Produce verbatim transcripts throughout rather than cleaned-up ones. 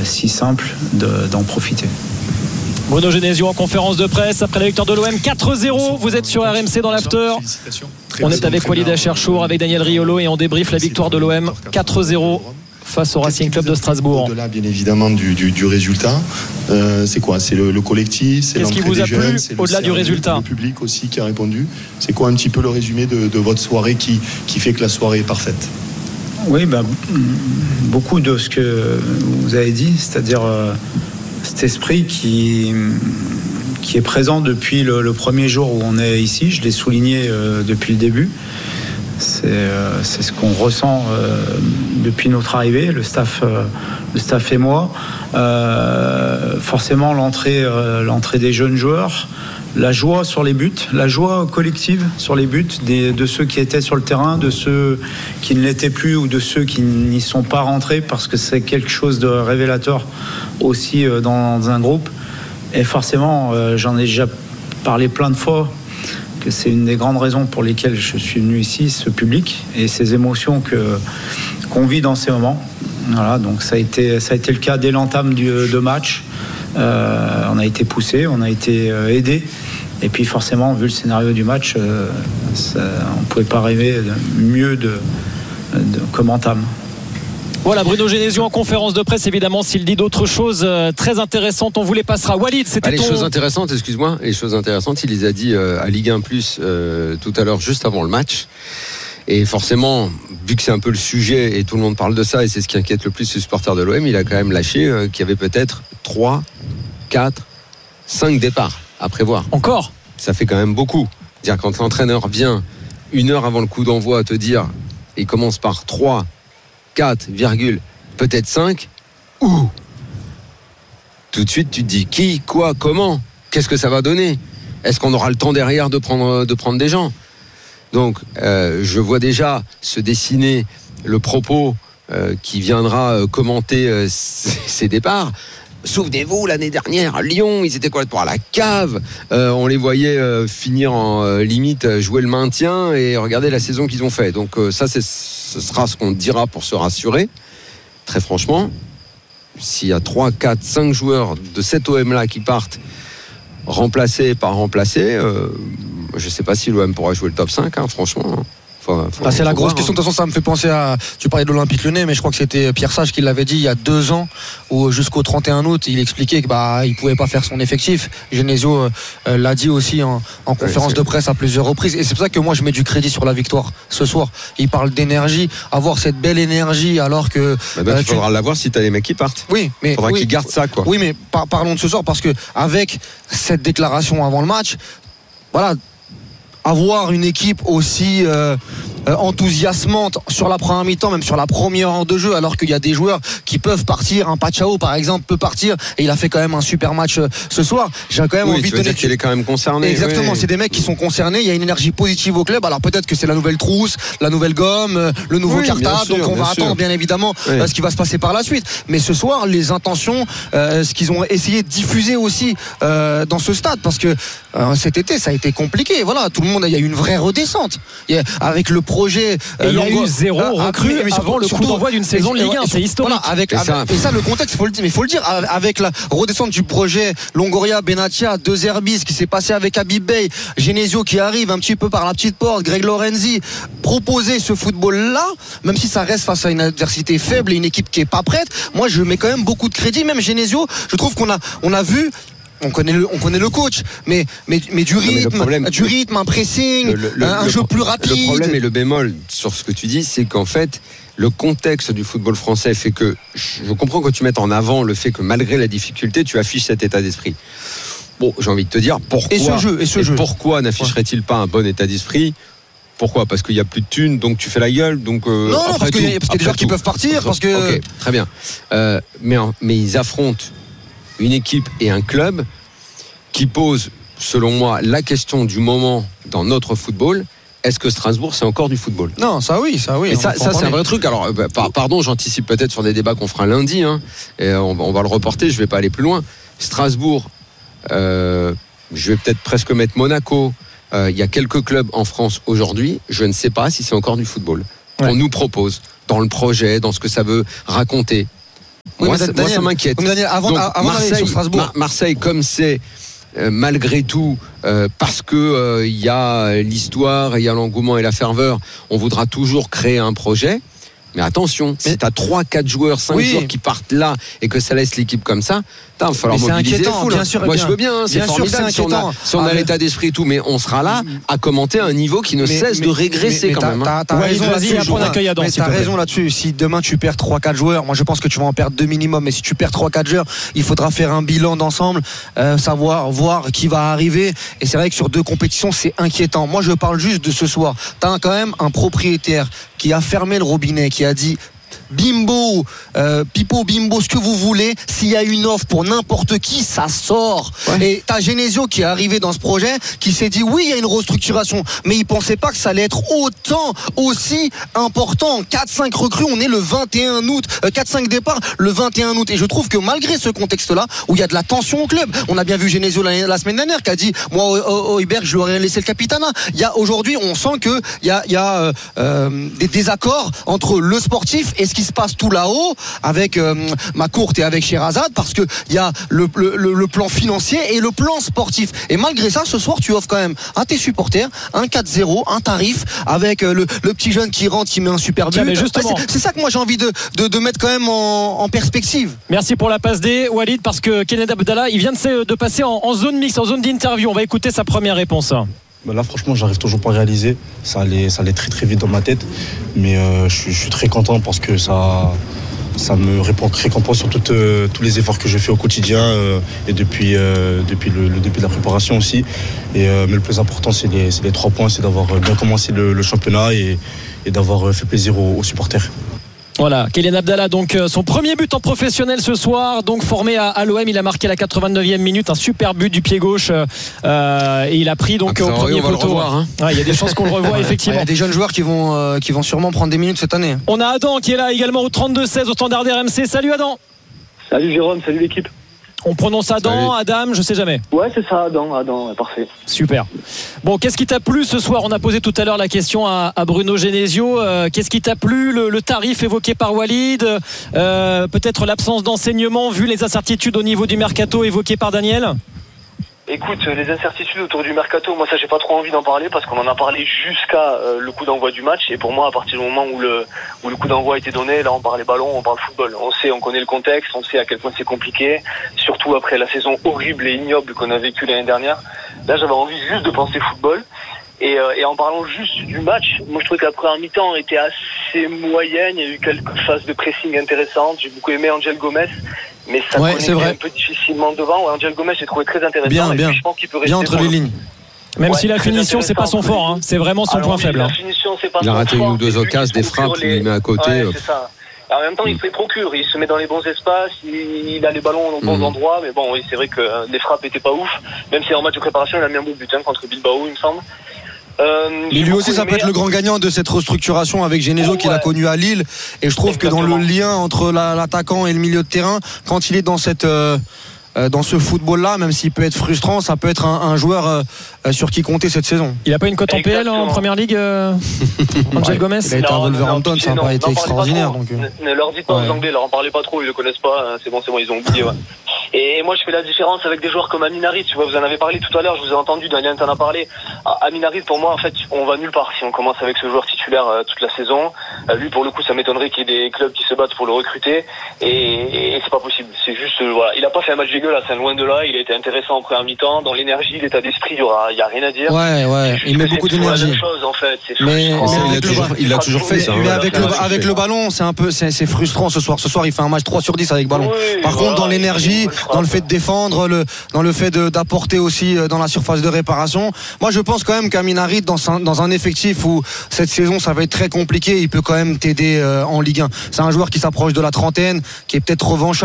si simple de, d'en profiter. Bruno Genesio en conférence de presse après la victoire de l'O M quatre zéro. Vous êtes sur R M C dans l'after. On est avec Walid Acharchour, avec Daniel Riolo et on débriefe la victoire de l'O M quatre zéro face au Racing Club de Strasbourg. Au-delà bien évidemment du, du, du résultat, euh, c'est quoi? C'est le, le collectif, c'est Qu'est-ce l'entrée qui vous des a jeunes, plu c'est au-delà le du résultat? Le public aussi qui a répondu. C'est quoi un petit peu le résumé de, de votre soirée qui, qui fait que la soirée est parfaite? Oui, ben, beaucoup de ce que vous avez dit, c'est-à-dire euh, cet esprit qui, qui est présent depuis le, le premier jour où on est ici. Je l'ai souligné euh, depuis le début. C'est, euh, c'est ce qu'on ressent euh, depuis notre arrivée, le staff, euh, le staff et moi. Euh, forcément, l'entrée, euh, l'entrée des jeunes joueurs, la joie sur les buts, la joie collective sur les buts des, de ceux qui étaient sur le terrain, de ceux qui ne l'étaient plus ou de ceux qui n'y sont pas rentrés, parce que c'est quelque chose de révélateur aussi euh, dans, dans un groupe. Et forcément, euh, j'en ai déjà parlé plein de fois, que c'est une des grandes raisons pour lesquelles je suis venu ici, ce public et ces émotions que, qu'on vit dans ces moments. Voilà, donc ça a été, ça a été le cas dès l'entame du, de match. Euh, on a été poussé, on a été euh, aidé. Et puis forcément, vu le scénario du match, euh, ça, on ne pouvait pas rêver de, mieux de, de, comme entame. Voilà, Bruno Genesio en conférence de presse, évidemment, s'il dit d'autres choses euh, très intéressantes, on vous les passera. Walid, c'était ah, les ton... choses intéressantes, excuse-moi, les choses intéressantes, il les a dit euh, à Ligue un plus euh, tout à l'heure, juste avant le match. Et forcément, vu que c'est un peu le sujet et tout le monde parle de ça et c'est ce qui inquiète le plus les supporters de l'O M, il a quand même lâché euh, qu'il y avait peut-être trois, quatre, cinq départs à prévoir. Encore ? Ça fait quand même beaucoup. C'est-à-dire quand l'entraîneur vient une heure avant le coup d'envoi à te dire, il commence par trois, quatre, peut-être cinq, ouh, tout de suite tu te dis qui, quoi, comment, qu'est-ce que ça va donner? Est-ce qu'on aura le temps derrière de prendre, de prendre des gens? Donc euh, je vois déjà se dessiner le propos euh, qui viendra euh, commenter euh, ces départs. Souvenez-vous, l'année dernière, à Lyon, ils étaient complètement à la cave. Euh, on les voyait euh, finir en euh, limite, jouer le maintien et regarder la saison qu'ils ont fait. Donc euh, ça, c'est, ce sera ce qu'on dira pour se rassurer. Très franchement, s'il y a trois, quatre, cinq joueurs de cet O M-là qui partent, remplacés par remplacés, euh, je ne sais pas si l'O M pourra jouer le top cinq, hein, franchement. Faut, faut, ah, c'est la grosse voir, question. hein. De toute façon, ça me fait penser à. Tu parlais de l'Olympique Lyonnais, mais je crois que c'était Pierre Sage qui l'avait dit il y a deux ans, où jusqu'au trente et un août, il expliquait qu'il bah, ne pouvait pas faire son effectif. Genesio euh, l'a dit aussi en, en conférence ouais, de presse à plusieurs reprises. Et c'est pour ça que moi, je mets du crédit sur la victoire ce soir. Il parle d'énergie, avoir cette belle énergie alors que. Bah donc, euh, il faudra tu... l'avoir si tu as les mecs qui partent. Oui, mais. Il faudra oui, qu'ils gardent ça, quoi. Oui, mais par, parlons de ce soir parce que avec cette déclaration avant le match, voilà. Avoir une équipe aussi euh, euh, enthousiasmante sur la première mi-temps, même sur la première heure de jeu, alors qu'il y a des joueurs qui peuvent partir. Un Pachao par exemple peut partir et il a fait quand même un super match euh, ce soir. J'ai quand même oui, envie tu de dire qu'il est quand même concerné. Exactement, oui. C'est des mecs qui sont concernés. Il y a une énergie positive au club. Alors peut-être que c'est la nouvelle trousse, la nouvelle gomme, euh, le nouveau oui, cartable. sûr, donc on va bien attendre sûr. bien évidemment oui. euh, ce qui va se passer par la suite. Mais ce soir, les intentions, euh, ce qu'ils ont essayé de diffuser aussi euh, dans ce stade, parce que euh, cet été ça a été compliqué. Voilà, tout le monde, il y a eu une vraie descente avec le projet euh, il y a eu zéro euh, recrue mais avant le coup d'envoi d'une saison de Ligue un, c'est historique. Voilà, avec, avec, ça. Et ça, le contexte, faut le dire, mais il faut le dire, avec la redescente du projet Longoria, Benatia, De Zerbi, ce qui s'est passé avec Habib Bey, Genesio qui arrive un petit peu par la petite porte, Greg Lorenzi, proposer ce football-là, même si ça reste face à une adversité faible et une équipe qui est pas prête, moi je mets quand même beaucoup de crédit. Même Genesio, je trouve qu'on a, on a vu. On connaît le, on connaît le coach, mais, mais, mais du rythme, non, mais problème, du rythme, un pressing, le, le, un le, jeu plus rapide. Le problème et le bémol sur ce que tu dis, c'est qu'en fait, le contexte du football français fait que, je comprends que tu mettes en avant le fait que malgré la difficulté, tu affiches cet état d'esprit. Bon, j'ai envie de te dire, pourquoi, et ce jeu, et ce et jeu. pourquoi n'afficherait-il pas un bon état d'esprit ? Pourquoi ? Parce qu'il n'y a plus de thunes, donc tu fais la gueule. Donc, euh, non, après non, parce tout, qu'il y a, parce qu'il y a des joueurs qui peuvent partir. Parce que... Ok, très bien. Euh, mais, mais ils affrontent une équipe et un club qui pose, selon moi, la question du moment dans notre football. Est-ce que Strasbourg, c'est encore du football ? Non, ça oui, ça oui. Et ça, ça c'est un vrai truc. Alors, bah, pardon, j'anticipe peut-être sur des débats qu'on fera lundi. Hein, et on, on va le reporter, je ne vais pas aller plus loin. Strasbourg, euh, je vais peut-être presque mettre Monaco. Euh, il y a quelques clubs en France aujourd'hui, je ne sais pas si c'est encore du football. Ouais. On nous propose, dans le projet, dans ce que ça veut raconter. Oui, moi, mais ça, Daniel, moi, ça m'inquiète. mais Daniel, avant, Donc, avant d'aller Marseille, sur Strasbourg. Mar- Marseille, comme c'est euh, malgré tout, euh, parce que euh, il y a l'histoire, il y a l'engouement et la ferveur, on voudra toujours créer un projet. Mais attention, mais, si tu as trois quatre joueurs, cinq oui. joueurs qui partent là et que ça laisse l'équipe comme ça, il va falloir mais mobiliser les foules. Bien sûr, Moi bien, je veux bien, hein, c'est bien formidable sûr, c'est si on a, si on a ah, l'état d'esprit et tout, mais on sera là à commenter un niveau qui ne mais, cesse mais, de régresser mais, mais quand t'as, même. T'as, t'as ouais, raison là-dessus. Après, on accueille Adam, mais t'as raison là-dessus. Si demain tu perds trois quatre joueurs, moi je pense que tu vas en perdre deux minimum. Mais si tu perds trois quatre joueurs, il faudra faire un bilan d'ensemble, euh, savoir voir qui va arriver. Et c'est vrai que sur deux compétitions, c'est inquiétant. Moi je parle juste de ce soir. T'as quand même un propriétaire qui a fermé le robinet, qui a dit Bimbo, euh, Pipo, Bimbo, ce que vous voulez, s'il y a une offre pour n'importe qui, ça sort. Ouais. Et t'as Genesio qui est arrivé dans ce projet, qui s'est dit oui, il y a une restructuration, mais il pensait pas que ça allait être autant, aussi important. quatre cinq recrues, on est le vingt et un août, euh, quatre cinq départs le vingt et un août. Et je trouve que malgré ce contexte-là, où il y a de la tension au club, on a bien vu Genesio la, la semaine dernière qui a dit, moi, Højbjerg, je lui aurais laissé le capitana. Il y a aujourd'hui, on sent que il y a, il y a euh, euh, des désaccords entre le sportif et ce qui se passe tout là-haut avec euh, Macourt et avec Sherazade, parce que il y a le, le, le plan financier et le plan sportif. Et malgré ça, ce soir, tu offres quand même à tes supporters un quatre zéro, un tarif avec le, le petit jeune qui rentre, qui met un super but. Mais justement, c'est, c'est ça que moi j'ai envie de, de, de mettre quand même en, en perspective. Merci pour la passe D, Walid, parce que Kenneth Abdallah, il vient de, de passer en, en zone mixte, en zone d'interview. On va écouter sa première réponse. Là franchement j'arrive toujours pas à réaliser, ça allait, ça allait très très vite dans ma tête, mais euh, je, suis, je suis très content parce que ça, ça me récompense sur tout, euh, tous les efforts que je fais au quotidien euh, et depuis, euh, depuis le, le début de la préparation aussi. Et, euh, mais le plus important c'est les, c'est les trois points, c'est d'avoir bien commencé le, le championnat et, et d'avoir fait plaisir aux, aux supporters. Voilà, Kylian Abdallah, donc euh, son premier but en professionnel ce soir, donc formé à, à l'O M, il a marqué à la quatre-vingt-neuvième minute, un super but du pied gauche euh, et il a pris donc ah, au premier poteau. Hein. Ouais, il y a des chances qu'on le revoie effectivement. Il y a des jeunes joueurs qui vont euh, qui vont sûrement prendre des minutes cette année. On a Adam qui est là également au trente-deux seize au standard R M C. Salut Adam. Salut Jérôme, salut l'équipe. On prononce Adam, Adam, je sais jamais. Ouais, c'est ça, Adam, Adam, ouais, parfait. Super. Bon, qu'est-ce qui t'a plu ce soir ? On a posé tout à l'heure la question à, à Bruno Genesio. Euh, qu'est-ce qui t'a plu ? le, le tarif évoqué par Walid, euh, peut-être l'absence d'enseignement vu les incertitudes au niveau du mercato évoqué par Daniel ? Écoute, les incertitudes autour du mercato, moi ça j'ai pas trop envie d'en parler parce qu'on en a parlé jusqu'à euh, le coup d'envoi du match, et pour moi à partir du moment où le où le coup d'envoi a été donné, là on parle ballon, on parle football. On sait, on connaît le contexte, on sait à quel point c'est compliqué, surtout après la saison horrible et ignoble qu'on a vécue l'année dernière. Là j'avais envie juste de penser football. Et, euh, et en parlant juste du match, moi je trouvais que la première mi-temps était assez moyenne, il y a eu quelques phases de pressing intéressantes, j'ai beaucoup aimé Angel Gomez, mais ça ouais, connectait un peu difficilement devant. Ouais, Angel Gomez j'ai trouvé très intéressant, bien, et bien. puis je pense qu'il peut rester bien entre les lignes. Même ouais, si la finition c'est pas son fort, hein. C'est vraiment son Alors, point oui, faible. La hein. finition, c'est pas il a raté une ou deux occasions, des frappes, les... il met à côté. Ouais, c'est ça. En même temps, il se les procure, il se met dans les bons espaces, il, il a les ballons aux bons mmh. endroits, mais bon, oui, c'est vrai que les frappes étaient pas ouf, même si en match de préparation, il a mis un beau but hein, contre Bilbao, il me semble. Euh, mais lui aussi ça peut être le grand gagnant de cette restructuration avec Genesio oh, qu'il ouais. a connu à Lille, et je trouve Exactement. que dans le lien entre la, l'attaquant et le milieu de terrain, quand il est dans cette euh, euh, dans ce football là, même s'il peut être frustrant, ça peut être un, un joueur euh, sur qui compter cette saison. Il a pas une cote en P L en première ligue euh, Angel ouais. Gomez. Il a été à Wolverhampton, ça n'a pas été extraordinaire donc, euh... ne, ne leur dites pas ouais. aux Anglais, leur en parlez pas trop, ils le connaissent pas, c'est bon c'est bon ils ont oublié ouais. Et moi je fais la différence avec des joueurs comme Amin Harit, tu vois, vous en avez parlé tout à l'heure, je vous ai entendu, Daniel t'en a parlé. Amin Harit, pour moi en fait on va nulle part si on commence avec ce joueur titulaire euh, toute la saison. Euh, lui pour le coup ça m'étonnerait qu'il y ait des clubs qui se battent pour le recruter, et, et c'est pas possible, c'est juste euh, voilà, il a pas fait un match dégueulasse, hein, loin de là, il a été intéressant en première mi-temps, dans l'énergie, l'état d'esprit, il y aura il y a rien à dire. Ouais ouais, il met beaucoup d'énergie. La chose, en fait. C'est mais, mais il, a toujours, il a toujours fait ça. Mais avec le avec le ballon, c'est un peu c'est, c'est frustrant ce soir. Ce soir, il fait un match trois sur dix avec ballon. Oui, Par voilà, contre, dans l'énergie, dans le fait de défendre, le, dans le fait de, d'apporter aussi dans la surface de réparation. Moi, je pense quand même qu'Amin Harit, dans un, dans un effectif où cette saison, ça va être très compliqué, il peut quand même t'aider euh, en Ligue un. C'est un joueur qui s'approche de la trentaine, qui est peut-être revanchard,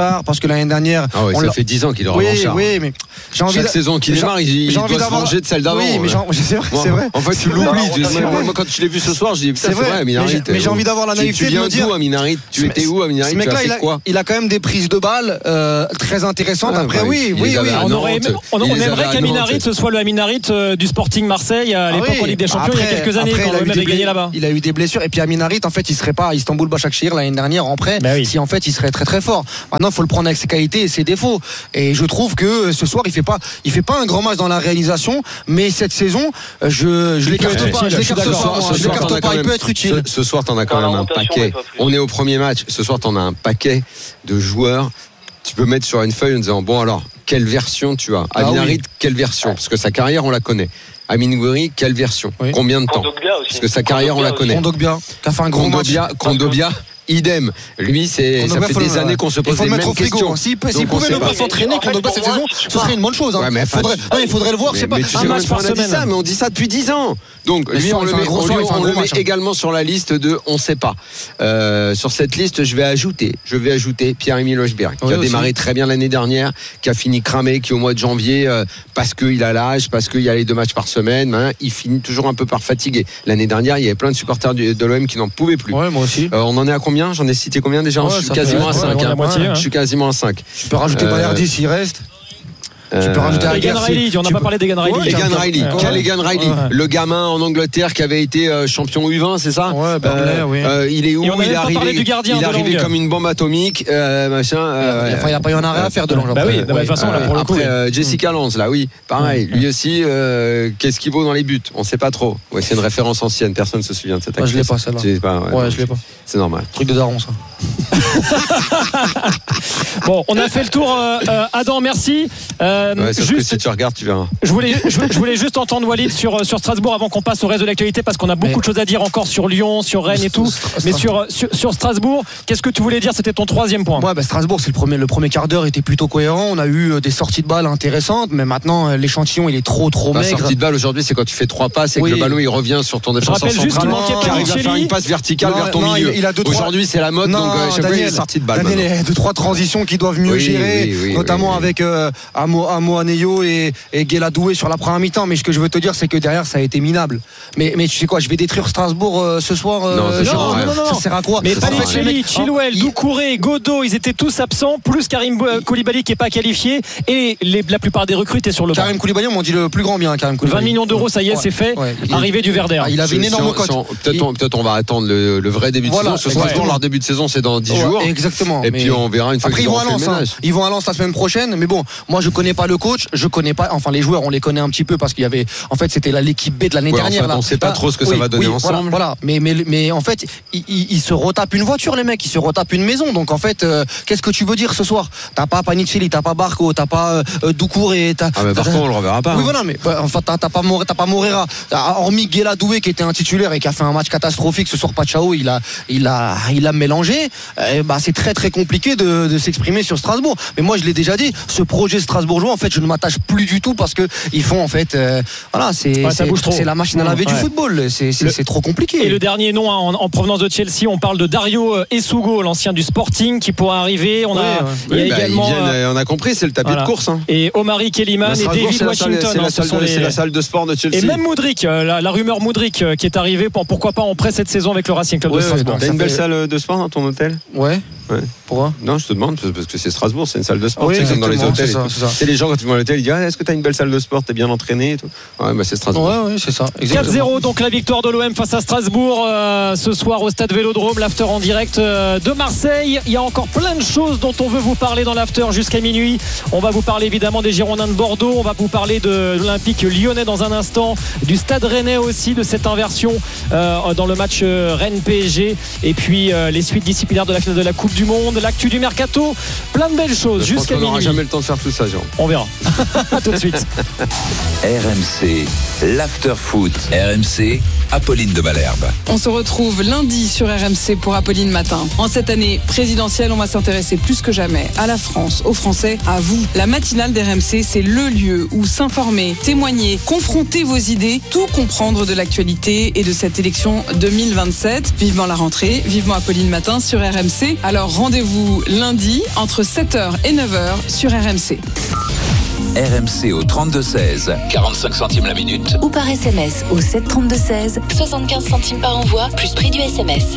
revanchard parce que l'année dernière. Ah ouais, on ça l'a... fait dix ans qu'il est oui, revanchard. Oui, mais j'ai envie. Chaque de... saison qu'il démarre, il, il doit se venger de celle d'avant. Oui, mais ouais. c'est vrai, c'est vrai. En fait, tu c'est l'oublies. vrai. Moi, moi, quand je l'ai vu ce soir, je dis c'est vrai. Aminarit. Mais j'ai envie d'avoir la naïveté tu de me dire. D'où, Aminarit tu étais où, Aminarit? Ce mec-là, il a, il a quand même des prises de balles euh, très intéressantes. Ah, Après, bah, oui, oui, oui. On, aurait aimé, on, on aimerait qu'Aminarit ce soit le Aminarit euh, du Sporting Marseille à l'époque en Ligue des Champions il y a quelques années quand l'O M avait gagné là-bas. Il a eu des blessures et puis Aminarit, en fait, il serait pas à Istanbul Başakşehir l'année dernière en prêt. Bah oui. Si en fait, il serait très très fort. Maintenant, il faut le prendre avec ses qualités et ses défauts. Et je trouve que ce soir, il fait pas, il fait pas un grand match dans la réalisation, mais cette saison, je, je l'écarte ouais, pas. Je l'écarte pas. Moi, je l'écarte pas. Il peut être utile. Ce, ce soir, t'en as quand même un paquet. On est au premier match. Ce soir, t'en as un paquet de joueurs. Tu peux mettre sur une feuille en disant bon alors quelle version tu as. Ah Aminarit, oui. quelle version? Parce que sa carrière, on la connaît. Amin Gouiri, quelle version? Oui. Combien de temps? Parce que sa carrière, on la connaît. Kondogbia, qui a fait un gros match. Kondogbia, idem. Lui, c'est, ça fait des années qu'on se pose les mêmes questions. S'il pouvait même pas s'entraîner, Kondogbia cette saison, ce serait une bonne chose. Ouais, mais faudrait, non, il faudrait le voir. Mais, je sais pas, mais tu un sais, match par on a dit semaine. ça, mais on dit ça depuis dix ans. Donc lui, on le met, on lui, on le met également sur la liste de on sait pas. Euh, sur cette liste, je vais ajouter, je vais ajouter Pierre-Emile Hojbjerg, qui oui, a aussi. démarré très bien l'année dernière, qui a fini cramé, qui au mois de janvier, euh, parce qu'il a l'âge, parce qu'il y a les deux matchs par semaine, hein, il finit toujours un peu par fatiguer. L'année dernière, il y avait plein de supporters du, de l'O M qui n'en pouvaient plus. Ouais, moi aussi. Euh, on en est à combien? J'en ai cité combien déjà? Ouais, Je suis ça quasiment fait- à ouais, cinq. la moitié, hein. Je suis quasiment à cinq. Tu peux rajouter Euh, Balerdi s'il reste. Tu peux rajouter Euh, Aguerre, Egan si- Riley, on n'a tu pas peux- parlé d'Egan Riley. Ouais, Egan Riley, Ouais. quel Egan Riley, Ouais. le gamin en Angleterre qui avait été euh, champion U vingt, c'est ça? Ouais, Burnley, oui. euh, il est où? Et on n'a Il est même pas parlé arrivé, du gardien il est de arrivé Langue. comme une bombe atomique, euh, machin. euh, Enfin, il n'a pas eu un arrêt à faire de l'ange. Bah oui, après. de toute façon, là, pour le coup, après oui. euh, Jessica Lange, là, oui, pareil. Lui aussi, euh, qu'est-ce qu'il vaut dans les buts? On sait pas trop. Ouais, c'est une référence ancienne. Personne se souvient de cette Moi, je l'ai actrice. pas, celle-là. C'est pas, ouais, Ouais, non, je l'ai pas. C'est normal. Truc de daron, ça. Bon, on a fait le tour. euh, euh, Adam, merci. Euh, Ouais, sauf que juste, si tu regardes, tu verras. je voulais, je, je voulais juste entendre Walid sur, sur Strasbourg avant qu'on passe au reste de l'actualité parce qu'on a beaucoup Mais- de choses à dire encore sur Lyon, sur Rennes et tout. Stra- Mais sur, sur, sur Strasbourg, qu'est-ce que tu voulais dire? C'était ton troisième point. Ouais, bah, Strasbourg, c'est le premier, le premier quart d'heure était plutôt cohérent. On a eu euh, des sorties de balles intéressantes, mais maintenant, euh, l'échantillon, il est trop, trop La maigre. sortie de balle aujourd'hui, c'est quand tu fais trois passes et que Oui. le ballon il revient sur ton Je défenseur rappelle juste qu'il central manquait qui arrive à faire Panicelli. une passe verticale Non, vers ton non, milieu. il- il a deux, trois- Aujourd'hui, c'est la mode, Non, donc euh, chaque fois il y a Daniel, une sortie de balle. Daniel, maintenant. il y a deux, trois transitions qui doivent mieux Oui, gérer, oui, oui, notamment oui, oui. avec euh, Amo, Amo Aneyo et, et Guéladoué sur la première mi-temps. Mais ce que je veux te dire, c'est que derrière, ça a été minable. Mais, mais tu sais quoi, je vais détruire Strasbourg euh, ce soir. euh, Non, ça sert à non, rien. non, non, non, ça sert à quoi? Mais En fait, les Panicelli, mecs- Chilwell, il- Doucouré, Godot, ils étaient tous absents, plus Karim euh, Koulibaly qui n'est pas qualifié et les- la plupart des recrues étaient sur le banc. Karim Koulibaly, on m'en dit le plus grand bien, Karim Koulibaly. vingt millions d'euros, ça y est, Ouais. c'est fait. Ouais. Il- Arrivée du Werder. Ah, il avait une Si- énorme si on- cote. si on- Peut-être on, peut-être on va attendre le, le vrai début de Voilà, saison. Ce exactement. Strasbourg, leur début de saison, c'est dans dix Ouais, jours. Exactement. Et mais- puis on verra une fois Après, qu'ils ils vont à auront fait Lens. le hein. ménage. Ils vont à Lens la semaine prochaine. Mais bon, moi, je connais pas le coach. Je connais pas. Enfin, les joueurs, on les connaît un petit peu parce qu'il y avait. En fait, c'était la- l'équipe B de l'année Ouais, dernière. en fait, là. on sait pas Là, trop ce que ça oui, va donner oui, ensemble. Voilà. voilà. Mais, mais, mais en fait, ils, ils- ils se retapent une voiture, les mecs. Ils se retapent une maison. Donc, en fait, euh, qu'est-ce que tu veux dire ce soir? T'as pas Panicelli, t'as pas Barco, t'as pas euh, Doucouré. T'as, Ah, mais par t'as- contre, on le reverra pas. Oui, hein. voilà, mais bah, enfin, t'as, t'as pas, More- t'as pas Morera. T'as- hormis Guéladoué qui était un titulaire et qui a fait un match catastrophique ce soir, Pachao, il a, il a, il a mélangé. Eh bah, c'est très très compliqué de, de s'exprimer sur Strasbourg. Mais moi, je l'ai déjà dit, ce projet strasbourgeois, en fait, je ne m'attache plus du tout parce que ils font en fait, euh, voilà, c'est, Ouais, ça c'est, bouge trop. c'est la machine à laver Ouais. du football. C'est, c'est, Le- c'est trop compliqué. Et le dernier nom hein, en, en provenance de Chelsea, on parle de Dario euh, Essugo, l'ancien du Sporting, qui pourra arriver. On a, Ouais, ouais. il y a Oui, bah, ils également viennent, euh, euh, on a compris, c'est le tapis voilà. de course. Hein. et Omari Kellyman À et Strasbourg, David c'est la salle- Washington. C'est hein, la ce salle sont de- les- c'est la salle de sport de Chelsea. Et même Moudric, euh, la, la rumeur Moudric euh, qui est arrivé, pour- pourquoi pas en prêt cette saison avec le Racing Club Ouais, de ouais, Strasbourg. donc T'as ça une belle fait- salle de sport dans ton hôtel? Ouais. Ouais. Pourquoi? Non, je te demande parce que c'est Strasbourg, c'est une salle de sport. Oui, tu sais, comme dans les exactement, hôtels. c'est et ça, tout. c'est ça. C'est les gens quand ils vont à l'hôtel, ils disent ah, est-ce que t'as une belle salle de sport, t'es bien entraîné et tout. Ouais, bah c'est Strasbourg. Ouais, ouais, c'est ça. quatre Exactement. zéro donc la victoire de l'O M face à Strasbourg euh, ce soir au stade Vélodrome, l'after en direct euh, de Marseille. Il y a encore plein de choses dont on veut vous parler dans l'after jusqu'à minuit. On va vous parler évidemment des Girondins de Bordeaux, on va vous parler de l'Olympique lyonnais dans un instant, du stade rennais aussi, de cette inversion euh, dans le match euh, Rennes-P S G et puis euh, les suites disciplinaires de la finale de la Coupe du Monde, l'actu du mercato, plein de belles choses Je pense jusqu'à qu'on n'aura minuit. jamais le temps de faire tout ça, Jean. On verra. À tout de suite. R M C, l'after foot. R M C, Apolline de Malherbe. On se retrouve lundi sur R M C pour Apolline Matin. En cette année présidentielle, on va s'intéresser plus que jamais à la France, aux Français, à vous. La matinale d'R M C, c'est le lieu où s'informer, témoigner, confronter vos idées, tout comprendre de l'actualité et de cette élection deux mille vingt-sept. Vivement la rentrée, vivement Apolline Matin sur R M C. Alors rendez-vous lundi entre sept heures et neuf heures sur R M C. R M C au trente-deux seize, quarante-cinq centimes la minute. Ou par S M S au sept trente-deux seize, soixante-quinze centimes par envoi, plus prix du S M S.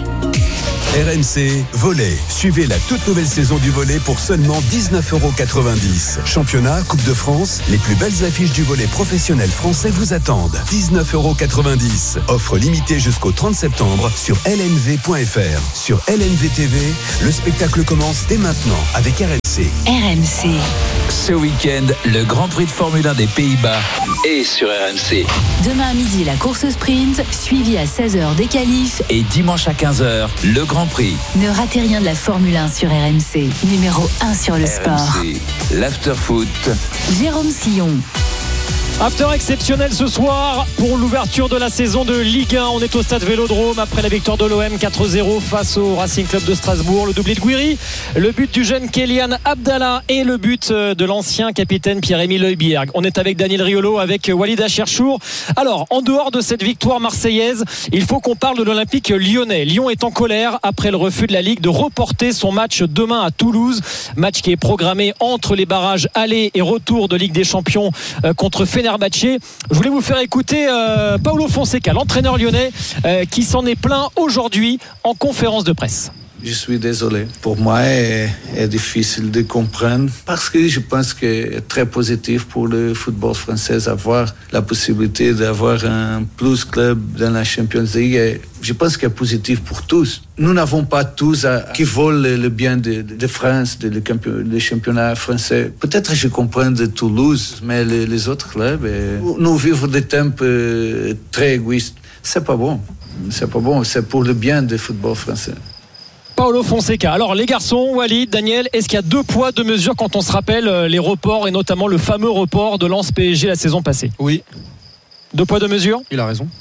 R M C Volley. Suivez la toute nouvelle saison du volley pour seulement dix-neuf euros quatre-vingt-dix. Championnat, Coupe de France, les plus belles affiches du volley professionnel français vous attendent. dix-neuf euros quatre-vingt-dix. Offre limitée jusqu'au trente septembre sur L N V point F R. Sur L N V T V, le spectacle commence dès maintenant avec R M C. R M C. Ce week-end, le Grand Prix de Formule un des Pays-Bas est sur R M C. Demain à midi, la course sprint, suivie à seize heures des qualifs. Et dimanche à quinze heures, le Grand Prix. Ne ratez rien de la Formule un sur R M C. Numéro un sur le sport. R M C, l'after-foot. Jérôme Sillon. After exceptionnel ce soir pour l'ouverture de la saison de Ligue un. On est au stade Vélodrome après la victoire de l'O M quatre zéro face au Racing Club de Strasbourg. Le doublé de Gouiri, le but du jeune Kélian Abdallah et le but de l'ancien capitaine Pierre-Émile Højbjerg. On est avec Daniel Riolo, avec Walid Acharchour. Alors, en dehors de cette victoire marseillaise, il faut qu'on parle de l'Olympique lyonnais. Lyon est en colère après le refus de la Ligue de reporter son match demain à Toulouse. Match qui est programmé entre les barrages aller et retour de Ligue des Champions contre Fenerbahçe. Je voulais vous faire écouter euh, Paulo Fonseca, l'entraîneur lyonnais, euh, qui s'en est plaint aujourd'hui en conférence de presse. Je suis désolé. Pour moi, c'est est difficile de comprendre parce que je pense que c'est très positif pour le football français d'avoir la possibilité d'avoir un plus club dans la Champions League. Et je pense que c'est positif pour tous. Nous n'avons pas tous à, qui veulent le bien de, de France, de le, le championnat français. Peut-être je comprends de Toulouse, mais les, les autres clubs, nous vivons des temps très égoïstes. C'est pas bon. C'est pas bon. C'est pour le bien du football français. Paulo Fonseca. Alors les garçons, Walid, Daniel, est-ce qu'il y a deux poids, deux mesures quand on se rappelle les reports et notamment le fameux report de Lens P S G la saison passée? Oui. Deux poids, deux mesures? Il a raison.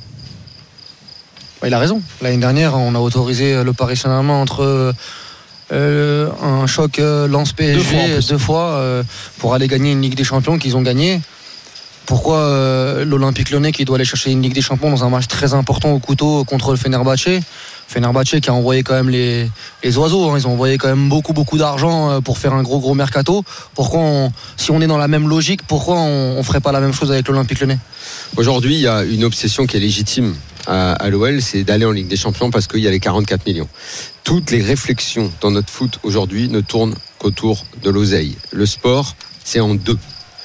Il a raison. L'année dernière, on a autorisé le Paris Saint-Germain entre euh, un choc euh, Lens P S G deux fois, deux fois euh, pour aller gagner une Ligue des Champions qu'ils ont gagné. Pourquoi euh, l'Olympique Lyonnais qui doit aller chercher une Ligue des Champions dans un match très important au couteau contre le Fenerbahçe? Fenerbahçe qui a envoyé quand même les, les oiseaux, hein. Ils ont envoyé quand même beaucoup beaucoup d'argent pour faire un gros gros mercato. Pourquoi on, si on est dans la même logique, pourquoi on ne ferait pas la même chose avec l'Olympique Lyonnais? Aujourd'hui, il y a une obsession qui est légitime à, à l'O L, c'est d'aller en Ligue des Champions parce qu'il y a les quarante-quatre millions. Toutes les réflexions dans notre foot aujourd'hui ne tournent qu'autour de l'oseille. Le sport, c'est en deux.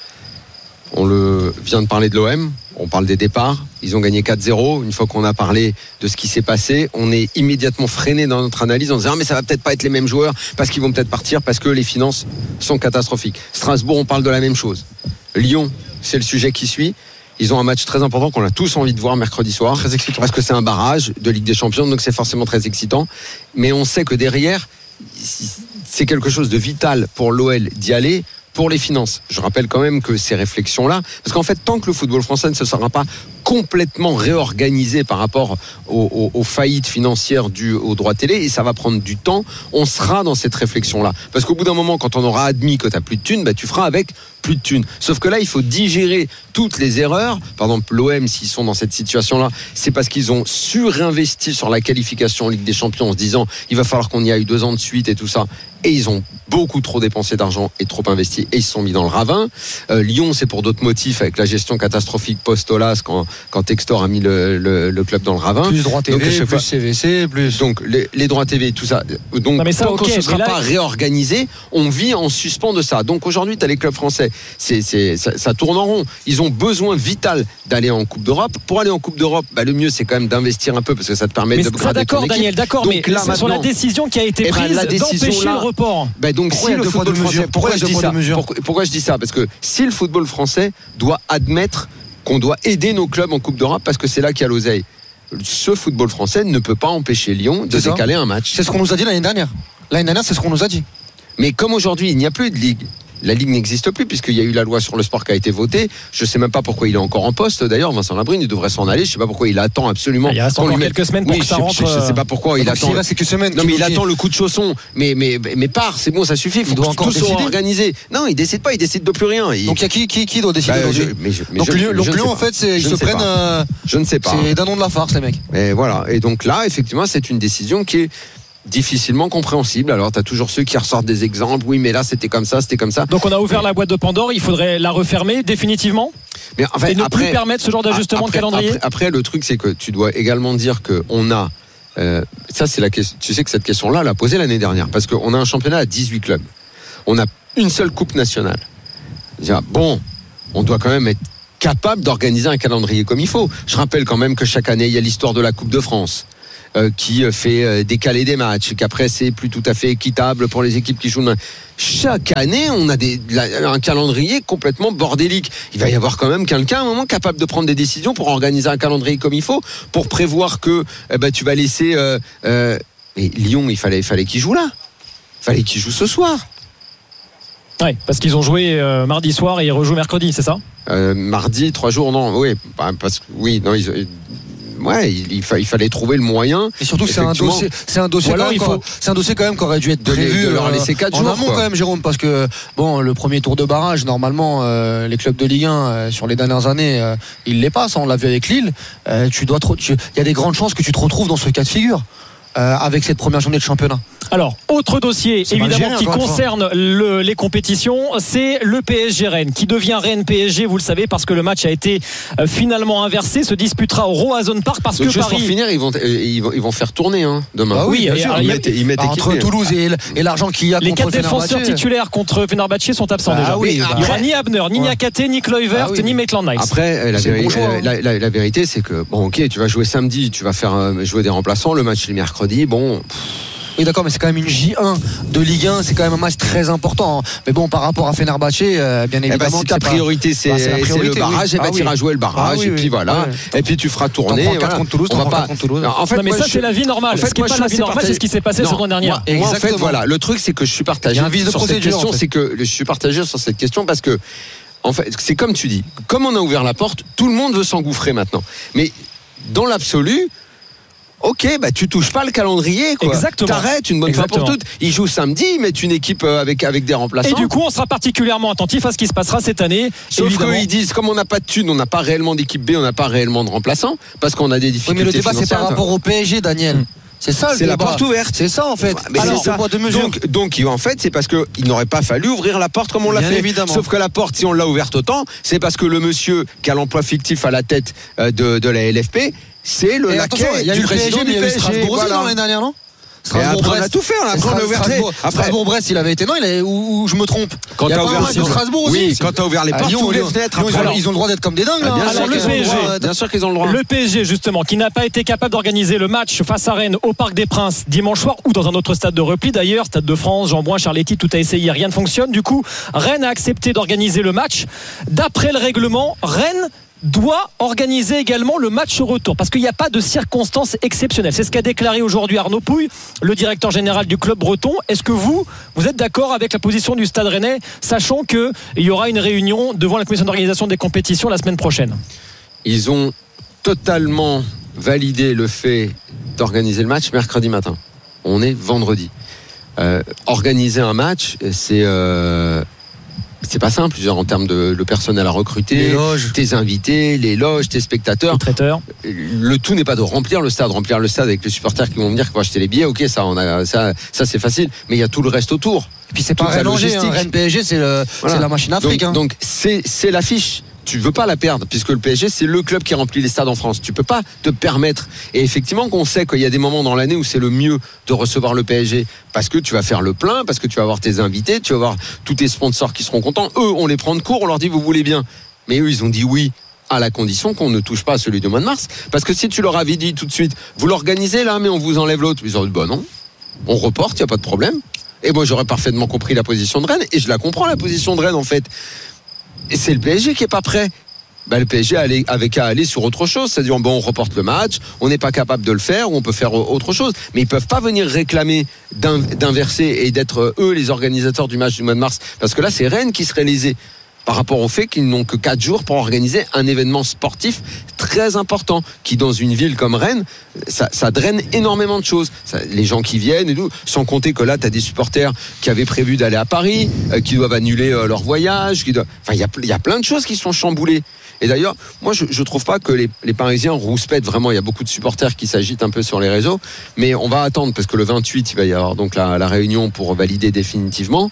On le vient de parler de l'O M, on parle des départs, ils ont gagné quatre zéro. Une fois qu'on a parlé de ce qui s'est passé, on est immédiatement freiné dans notre analyse en disant ah, mais ça va peut-être pas être les mêmes joueurs parce qu'ils vont peut-être partir parce que les finances sont catastrophiques. Strasbourg, on parle de la même chose. Lyon, c'est le sujet qui suit. Ils ont un match très important qu'on a tous envie de voir mercredi soir. Très excitant. Parce que c'est un barrage de Ligue des Champions, donc c'est forcément très excitant. Mais on sait que derrière, c'est quelque chose de vital pour l'O L d'y aller. Pour les finances, je rappelle quand même que ces réflexions-là, parce qu'en fait, tant que le football français ne se sera pas complètement réorganisé par rapport aux, aux, aux faillites financières dues aux droits télé, et ça va prendre du temps, on sera dans cette réflexion-là. Parce qu'au bout d'un moment, quand on aura admis que tu n'as plus de thunes, bah, tu feras avec plus de thunes. Sauf que là, il faut digérer toutes les erreurs. Par exemple, l'O M, s'ils sont dans cette situation-là, c'est parce qu'ils ont surinvesti sur la qualification en Ligue des Champions en se disant il va falloir qu'on y aille deux ans de suite et tout ça. Et ils ont beaucoup trop dépensé d'argent et trop investi et ils se sont mis dans le ravin. Euh, Lyon, c'est pour d'autres motifs avec la gestion catastrophique post-Olas quand, quand Textor a mis le, le, le club dans le ravin. Plus droits T V, donc, plus fois, C V C, plus... Donc les, les droits T V, tout ça. Donc non, ça, tant okay, qu'on ne se sera là... pas réorganisé, on vit en suspens de ça. Donc aujourd'hui, tu as les clubs français, c'est, c'est, ça, ça tourne en rond. Ils ont besoin vital d'aller en Coupe d'Europe. Pour aller en Coupe d'Europe, bah, le mieux, c'est quand même d'investir un peu parce que ça te permet mais de ça, d'accord, Daniel, d'accord, donc, mais là, c'est sur la décision qui a été prise bah, d'empêcher là, le report. Bah, donc pourquoi si le football français, pourquoi je dis ça pourquoi, pourquoi je dis ça Parce que si le football français doit admettre qu'on doit aider nos clubs en Coupe d'Europe parce que c'est là qu'il y a l'oseille, ce football français ne peut pas empêcher Lyon de décaler un match. C'est ce qu'on nous a dit l'année dernière. L'année dernière, c'est ce qu'on nous a dit. Mais comme aujourd'hui, il n'y a plus de ligue, la Ligue n'existe plus puisqu'il y a eu la loi sur le sport qui a été votée. Je ne sais même pas pourquoi il est encore en poste. D'ailleurs, Vincent Labrune, il devrait s'en aller. Je ne sais pas pourquoi il attend absolument. Il reste encore quelques semaines pour oui, que ça je, rentre. Je ne sais pas pourquoi il attend. Il reste quelques semaines. Non, mais il attend le coup de chausson. Mais mais mais part, c'est bon, ça suffit. Il faut que tout soit organisé. Non, il décide pas. Il décide de plus rien. Il... Donc il y a qui qui qui doit décider bah, aujourd'hui. je, mais je, mais donc je, Lyon, je Lyon en fait, c'est, ils je se prennent. Euh, je ne sais pas. C'est d'un nom de la farce, les mecs. Et voilà. Et donc là, effectivement, c'est une décision qui est difficilement compréhensible. Alors tu as toujours ceux qui ressortent des exemples, oui mais là c'était comme ça, c'était comme ça. Donc on a ouvert la boîte de Pandore, il faudrait la refermer définitivement mais en fait, et ne après, plus permettre ce genre d'ajustement après, de calendrier. Après, après le truc c'est que tu dois également dire qu'on a euh, ça c'est la question, tu sais que cette question là on l'a posée l'année dernière parce qu'on a un championnat à dix-huit clubs, on a une seule coupe nationale. Bon, on doit quand même être capable d'organiser un calendrier comme il faut. Je rappelle quand même que chaque année il y a l'histoire de la Coupe de France Euh, qui fait euh, décaler des matchs, qu'après c'est plus tout à fait équitable pour les équipes qui jouent. Chaque année, on a des, la, un calendrier complètement bordélique. Il va y avoir quand même quelqu'un à un moment capable de prendre des décisions pour organiser un calendrier comme il faut, pour prévoir que eh ben, tu vas laisser. Euh, euh, mais Lyon, il fallait, il fallait qu'il joue là. Il fallait qu'il joue ce soir. Oui, parce qu'ils ont joué euh, mardi soir et ils rejouent mercredi, c'est ça euh, Mardi, trois jours, non. Oui, parce que oui, non, ils. Ouais, il, il, fa, il fallait trouver le moyen. Et surtout, c'est un dossier, c'est un dossier, quand même, faut... c'est un dossier quand même qui aurait dû être prévu de leur laisser quatre en jours, amont quoi. Quand même, Jérôme, parce que bon, le premier tour de barrage, normalement, euh, les clubs de Ligue un euh, sur les dernières années, euh, ils les passent. On l'a vu avec Lille. Euh, tu dois, il y a des grandes chances que tu te retrouves dans ce cas de figure. Euh, avec cette première journée de championnat. Alors, autre dossier c'est évidemment géré, qui concerne le, les compétitions, c'est le P S G Rennes qui devient Rennes P S G, vous le savez, parce que le match a été euh, finalement inversé, se disputera au Roazhon Park parce donc que juste Paris. Pour finir, ils vont, ils vont, ils vont faire tourner hein, demain. Bah oui, bien sûr. Ils mettent, ils mettent bah, entre Toulouse et, et l'argent qu'il y a les contre quatre défenseurs titulaires contre Fenerbahçe sont absents bah déjà. Oui, bah il n'y aura ni Abner, ni ouais. Niakate, ni Kluivert, ah oui. ni Maitland-Niles. Après, la, véri- bon choix, hein. la, la, la vérité, c'est que bon, ok, tu vas jouer samedi, tu vas faire euh, jouer des remplaçants. Le match est le mercredi, bon. Pff, Oui d'accord, mais c'est quand même une J un de Ligue un, c'est quand même un match très important. Mais bon, par rapport à Fenerbahçe, euh, bien évidemment. Eh ben, si ta priorité c'est, bah, c'est, la priorité, c'est le barrage, oui. et ben, ah, tu iras oui. jouer le barrage, ah, oui, et puis oui. voilà. Ouais. Et puis tu feras tourner. T'en prends contre Toulouse, on va pas. contre Toulouse. En fait, non, mais ça, je... c'est la vie normale. En fait, ce qui n'est pas la vie normale, c'est ce qui s'est passé la saison dernière. Moi, en fait, voilà. Le truc, c'est que je suis partagé sur cette question. C'est que je suis partagé sur cette question parce que, en fait, c'est comme tu dis. Comme on a ouvert la porte, tout le monde veut s'engouffrer maintenant. Mais dans l'absolu. Ok, bah tu touches pas le calendrier, quoi. Exactement. T'arrêtes une bonne Exactement. fois pour toutes. Ils jouent samedi, ils mettent une équipe avec avec des remplaçants. Et du coup, on sera particulièrement attentif à ce qui se passera cette année. Sauf évidemment. qu'ils disent, comme on n'a pas de thunes, on n'a pas réellement d'équipe B, on n'a pas réellement de remplaçants, parce qu'on a des difficultés. Oui, mais le débat financières. c'est par rapport au P S G, Daniel. Mmh. C'est ça le c'est débat. la porte ouverte. C'est ça en fait. Mais alors, c'est ça. De mesure. Donc, donc en fait, c'est parce qu'il n'aurait pas fallu ouvrir la porte comme on l'a Bien fait. Évidemment. Sauf que la porte, si on l'a ouverte autant, c'est parce que le monsieur qui a l'emploi fictif à la tête de, de la L F P, c'est le laquais du président du P S G. Strasbourg aussi l'année dernière, non? Strasbourg, on a tout fait, on a, après, on a ouvert Strasbourg, après Strasbourg-Brest, il avait été non, il avait, ou, ou je me trompe. Quand t'as ouvert de Strasbourg aussi. Oui, quand t'as ouvert les portes, Lyon, les fenêtres, Lyon, alors, ils ont le droit d'être comme des dingues. Ah, bien, alors, sûr le P S G, droit, bien sûr qu'ils ont le droit. Le P S G justement, qui n'a pas été capable d'organiser le match face à Rennes au Parc des Princes dimanche soir ou dans un autre stade de repli d'ailleurs, Stade de France, Jean-Bouin, Charletti, tout a essayé, rien ne fonctionne. Du coup, Rennes a accepté d'organiser le match. D'après le règlement, Rennes doit organiser également le match retour parce qu'il n'y a pas de circonstances exceptionnelles. C'est ce qu'a déclaré aujourd'hui Arnaud Pouille, le directeur général du club breton. Est-ce que vous, vous êtes d'accord avec la position du Stade Rennais, sachant qu'il y aura une réunion devant la commission d'organisation des compétitions la semaine prochaine? Ils ont totalement validé le fait d'organiser le match mercredi matin. On est vendredi. Euh, organiser un match, c'est... Euh c'est pas simple en termes de le personnel à recruter, tes invités, les loges, tes spectateurs, les traiteurs. Le tout n'est pas de remplir le stade, remplir le stade avec les supporters qui vont venir, qui vont acheter les billets. Ok, ça, on a ça, ça c'est facile. Mais il y a tout le reste autour. Et puis c'est pas Rennes hein, Rennes P S G, c'est, le, voilà. c'est la machine Afrique. Donc, hein. donc c'est c'est l'affiche. Tu veux pas la perdre puisque le P S G c'est le club qui remplit les stades en France. Tu peux pas te permettre. Et effectivement qu'on sait qu'il y a des moments dans l'année où c'est le mieux de recevoir le P S G parce que tu vas faire le plein, parce que tu vas avoir tes invités, tu vas avoir tous tes sponsors qui seront contents. Eux, on les prend de court, on leur dit vous voulez bien. Mais eux, ils ont dit oui à la condition qu'on ne touche pas à celui du mois de mars. Parce que si tu leur avais dit tout de suite vous l'organisez là mais on vous enlève l'autre, ils auraient dit bah non, on reporte, il n'y a pas de problème. Et moi j'aurais parfaitement compris la position de Rennes et je la comprends la position de Rennes en fait. Et c'est le P S G qui est pas prêt. bah, le P S G allait, avait qu'à aller sur autre chose, c'est-à-dire bon, on reporte le match, on n'est pas capable de le faire, ou on peut faire autre chose, mais ils peuvent pas venir réclamer d'inverser et d'être eux les organisateurs du match du mois de mars, parce que là c'est Rennes qui serait lésé par rapport au fait qu'ils n'ont que quatre jours pour organiser un événement sportif très important, qui dans une ville comme Rennes, ça, ça draine énormément de choses. Ça, les gens qui viennent et tout, sans compter que là, tu as des supporters qui avaient prévu d'aller à Paris, euh, qui doivent annuler euh, leur voyage. Qui doivent... Enfin, il y a, y a plein de choses qui sont chamboulées. Et d'ailleurs, moi, je, je trouve pas que les, les Parisiens rouspètent vraiment. Il y a beaucoup de supporters qui s'agitent un peu sur les réseaux, mais on va attendre parce que le vingt-huit, il va y avoir donc la, la réunion pour valider définitivement.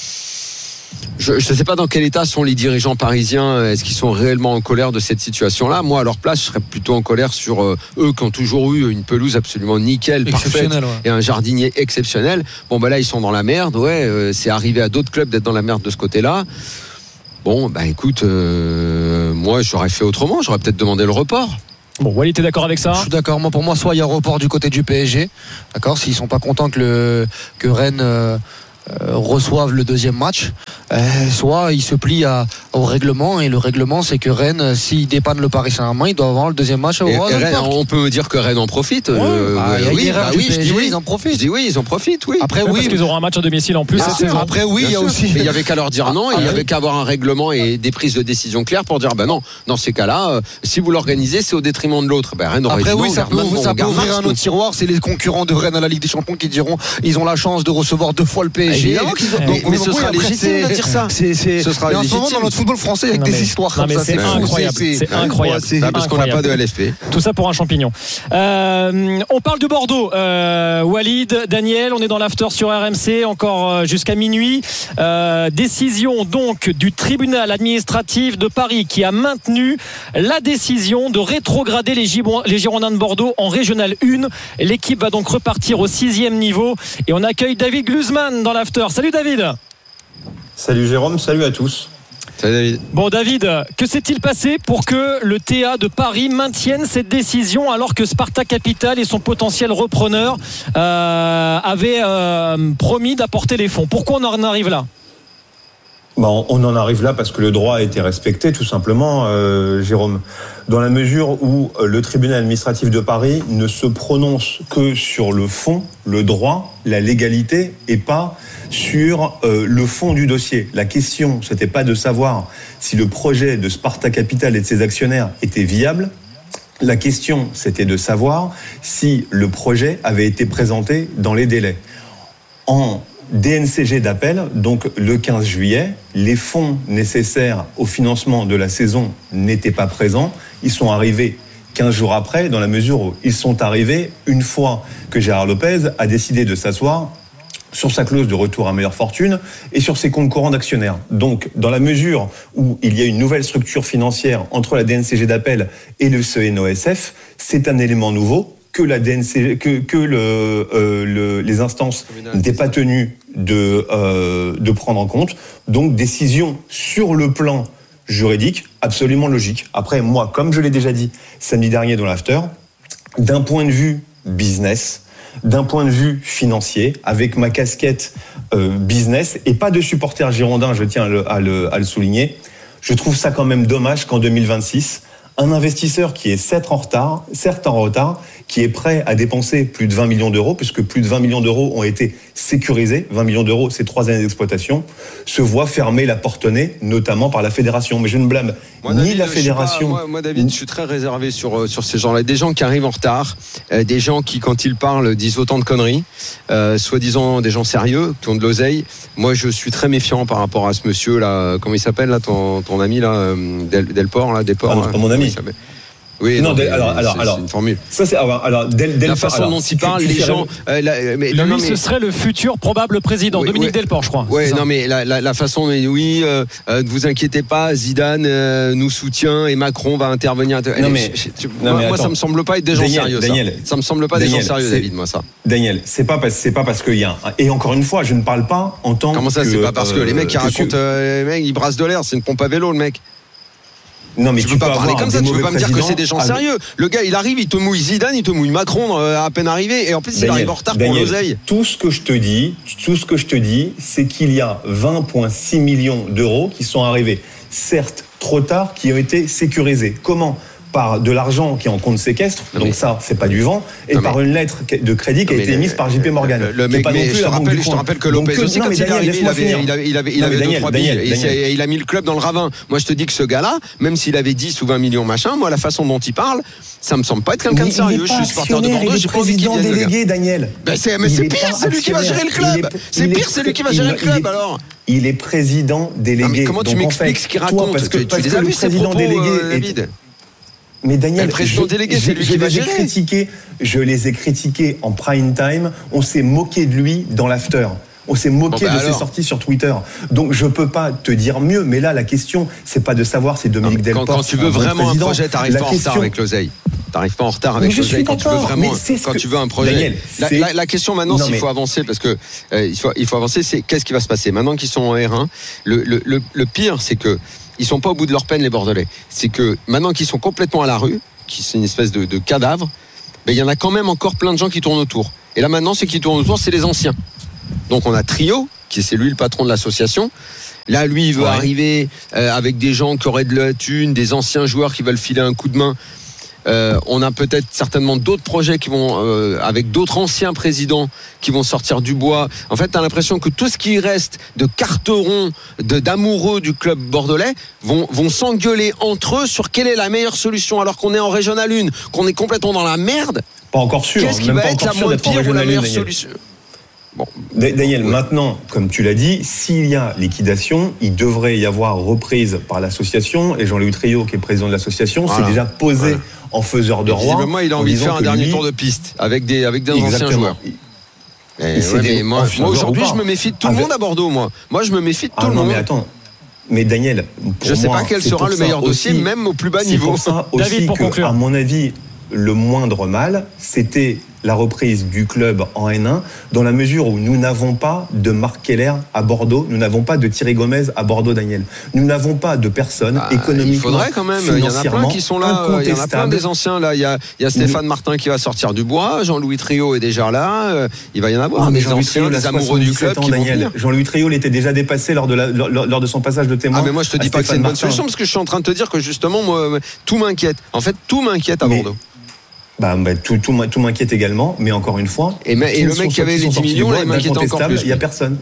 Je ne sais pas dans quel état sont les dirigeants parisiens. Est-ce qu'ils sont réellement en colère de cette situation-là? Moi, à leur place, je serais plutôt en colère sur euh, eux qui ont toujours eu une pelouse absolument nickel, parfaite, ouais. Et un jardinier exceptionnel. Bon, ben là, ils sont dans la merde. Ouais, euh, c'est arrivé à d'autres clubs d'être dans la merde de ce côté-là. Bon, bah écoute, euh, moi, j'aurais fait autrement. J'aurais peut-être demandé le report. Bon, Walid, t'es d'accord avec ça? Je suis d'accord. Moi, pour moi, soit il y a report du côté du P S G, d'accord, s'ils sont pas contents que le que Rennes euh, Euh, reçoivent le deuxième match, euh, soit ils se plient à, au règlement, et le règlement c'est que Rennes, s'il dépanne le Paris Saint-Germain, il doit avoir le deuxième match au Rennes, on peut dire que Rennes en profite. Ouais, euh, bah, euh, oui, bah, oui, je dis oui, ils en profitent. Je dis oui, ils en profitent, oui. Après, oui, parce qu'ils auront un match à domicile en plus cette saison. Après, oui, il y a aussi. Mais il y avait qu'à leur dire non, et il y avait qu'à avoir un règlement et des prises de décision claires pour dire ben non, dans ces cas-là, euh, si vous l'organisez, c'est au détriment de l'autre. Ben Rennes aurait Après, dit oui, non, ça peut, non, ça peut ouvrir un autre tiroir. C'est les concurrents de Rennes à la Ligue des Champions qui diront ils ont la chance de recevoir deux fois le P S G. Mais, mais ce sera légitime de dire ça. C'est, c'est, ce sera mais en ce moment dans notre football français avec non, des mais, histoires non, comme ça, c'est, c'est incroyable. C'est, c'est incroyable. C'est bah, parce incroyable. Qu'on n'a pas de L F P. Tout ça pour un champignon. Euh, on parle de Bordeaux. Euh, Walid, Daniel, on est dans l'after sur R M C encore jusqu'à minuit. Euh, décision donc du tribunal administratif de Paris qui a maintenu la décision de rétrograder les, Gibon, les Girondins de Bordeaux en Régional un. L'équipe va donc repartir au sixième niveau et on accueille David Gluzman dans l'after. Salut David. Salut Jérôme, salut à tous. Salut David. Bon David, que s'est-il passé pour que le T A de Paris maintienne cette décision alors que Sparta Capital et son potentiel repreneur euh, avaient euh, promis d'apporter les fonds? Pourquoi on en arrive là? Bon, on en arrive là parce que le droit a été respecté, tout simplement, euh, Jérôme. Dans la mesure où le tribunal administratif de Paris ne se prononce que sur le fond, le droit, la légalité, et pas sur euh, le fond du dossier. La question, c'était pas de savoir si le projet de Sparta Capital et de ses actionnaires était viable. La question, c'était de savoir si le projet avait été présenté dans les délais. En D N C G d'appel, donc le quinze juillet, les fonds nécessaires au financement de la saison n'étaient pas présents. Ils sont arrivés quinze jours après, dans la mesure où ils sont arrivés une fois que Gérard Lopez a décidé de s'asseoir sur sa clause de retour à meilleure fortune et sur ses comptes courants d'actionnaires. Donc, dans la mesure où il y a une nouvelle structure financière entre la D N C G d'appel et le C N O S F, c'est un élément nouveau que la D N C G, que, que le, euh, le, les instances n'étaient pas tenues de, euh, de prendre en compte. Donc, décision sur le plan juridique absolument logique. Après, moi, comme je l'ai déjà dit samedi dernier dans l'after, d'un point de vue business, d'un point de vue financier, avec ma casquette euh, business et pas de supporter girondin, je tiens à le, à, le, à le souligner, je trouve ça quand même dommage qu'en deux mille vingt-six, un investisseur qui est certes en retard, certes en retard, qui est prêt à dépenser plus de vingt millions d'euros, puisque plus de vingt millions d'euros ont été sécurisés, vingt millions d'euros, c'est trois années d'exploitation, se voit fermer la porte-nez, notamment par la fédération. Mais je ne blâme moi, ni David, la fédération. Pas, moi, moi, David, je suis très réservé sur, sur ces gens-là. Des gens qui arrivent en retard, euh, des gens qui, quand ils parlent, disent autant de conneries, euh, soi-disant des gens sérieux, qui ont de l'oseille. Moi, je suis très méfiant par rapport à ce monsieur-là. Comment il s'appelle, là, ton, ton ami, là, Del, Delport, là, Delport. Ah non, c'est pas mon ami. Oui, non, non del, alors, alors, c'est, alors, c'est une formule. Ça, c'est alors, alors del, del, la façon alors, dont il parle, les gens. Euh, la, mais, Lui, non, mais, ce serait le futur probable président, oui, Dominique oui. Delport, je crois. Oui, non, mais la, la, la façon, mais oui, euh, euh, ne vous inquiétez pas, Zidane euh, nous soutient et Macron va intervenir. Non, mais, je, je, non, moi, mais moi, ça me semble pas être des gens Daniel, sérieux. Daniel, ça. ça me semble pas Daniel, des gens sérieux, c'est, David, moi ça. Daniel, c'est pas parce, c'est pas parce qu'il y a un, et encore une fois, je ne parle pas en tant que. Comment ça, que, c'est pas parce que euh, les mecs qui racontent, que... euh, les mecs, ils brassent de l'air, c'est une pompe à vélo, le mec. Non, mais tu, tu peux peux pas parler comme ça, tu peux pas me dire que c'est des gens sérieux. Le gars, il arrive, il te mouille Zidane, il te mouille Macron à peine arrivé, et en plus, Daniel, il arrive en retard Daniel, pour l'oseille. Tout ce que je te dis, tout ce que je te dis, c'est qu'il y a vingt virgule six millions d'euros qui sont arrivés, certes trop tard qui ont été sécurisés. Comment ? Par de l'argent qui est en compte séquestre, non donc mais, ça, c'est pas du vent, et par une lettre de crédit qui a été émise par J P Morgan. Le, le mec, pas mais non plus je, te rappelle, je te rappelle que Lopez donc, aussi, non, quand il est arrivé, il avait, il avait, il avait, il avait deux, trois billes, et il a mis le club dans le ravin. Moi, je te dis que ce gars-là, même s'il avait dix ou vingt millions, machin, moi, la façon dont il parle, ça me semble pas être quelqu'un de sérieux. Je suis supporter de Bordeaux, j'ai pas envie qu'il vienne. Il est président délégué, Daniel. Mais c'est pire, c'est lui qui va gérer le club. C'est pire, c'est lui qui va gérer le club, alors. Il est président délégué. Comment tu m'expliques ce qu'il raconte ? Tu les as vus, ces propos, David ? Mais Daniel, le président je, délégué, c'est lui je, qui va les ai gérer. critiqués, je les ai critiqués en prime time. On s'est moqué de lui dans l'after. On s'est moqué bon bah de alors. ses sorties sur Twitter. Donc je peux pas te dire mieux. Mais là, la question, c'est pas de savoir si Dominique Delporte. Quand, quand tu veux vraiment un projet, t'arrives pas en retard avec l'oseille. T'arrives pas en retard avec l'oseille quand tu veux vraiment. Quand tu veux un projet. Daniel, la, la, la question maintenant, s'il mais... faut avancer, parce que euh, il faut, il faut avancer, c'est qu'est-ce qui va se passer maintenant qu'ils sont en R un. Le, le, le, le pire, c'est que ils sont pas au bout de leur peine, les Bordelais. C'est que maintenant qu'ils sont complètement à la rue, qui c'est une espèce de, de cadavre, ben il y en a quand même encore plein de gens qui tournent autour. Et là maintenant, ceux qui tournent autour, c'est les anciens. Donc on a Trio, qui c'est lui le patron de l'association. Là, lui, il veut ouais. arriver euh, avec des gens qui auraient de la thune, des anciens joueurs qui veulent filer un coup de main. Euh, on a peut-être certainement d'autres projets qui vont euh, avec d'autres anciens présidents qui vont sortir du bois. En fait, t'as l'impression que tout ce qui reste de carterons, de d'amoureux du club bordelais vont vont s'engueuler entre eux sur quelle est la meilleure solution alors qu'on est en Régional un, qu'on est complètement dans la merde. Pas encore sûr. Qu'est-ce qui même va pas être la moins pire ou la meilleure solution? Bon. Daniel, oui. Maintenant, comme tu l'as dit, s'il y a liquidation, il devrait y avoir reprise par l'association. Et Jean-Louis Trio, qui est président de l'association, voilà. s'est déjà posé voilà. en faiseur de roi. Visiblement, il a envie de faire un dernier lui... tour de piste avec des, avec des anciens joueurs. Et ouais, mais moi, moi aujourd'hui, je me méfie de tout avec... le monde à Bordeaux. Moi, moi je me méfie de tout ah, le non, monde. Mais attends. Mais Daniel, je ne sais pas quel sera le meilleur dossier, aussi, même au plus bas niveau. Pour ça aussi David, pour que, conclure. À mon avis, le moindre mal, c'était la reprise du club en N un, dans la mesure où nous n'avons pas de Marc Keller à Bordeaux, nous n'avons pas de Thierry Gomez à Bordeaux, Daniel. Nous n'avons pas de personne ah, économiquement. Il faudrait quand même, il y en a plein qui sont là, il y en a plein des anciens là. Il y a, il y a Stéphane nous... Martin qui va sortir du bois, Jean-Louis Trio est déjà là, il va y en avoir. Ah, mais des anciens, des amoureux du club ans, qui Daniel. vont Jean-Louis Trio l'était déjà dépassé lors de, la, lors, lors de son passage de témoin. Ah, mais moi je te dis pas que c'est une bonne solution parce que je suis en train de te dire que justement, moi, tout m'inquiète. En fait, tout m'inquiète à Bordeaux. Bah, bah, tout, tout, tout m'inquiète également, mais encore une fois. Et, mais, et le mec qui avait les dix millions, là, il m'inquiète encore plus. Il n'y a personne.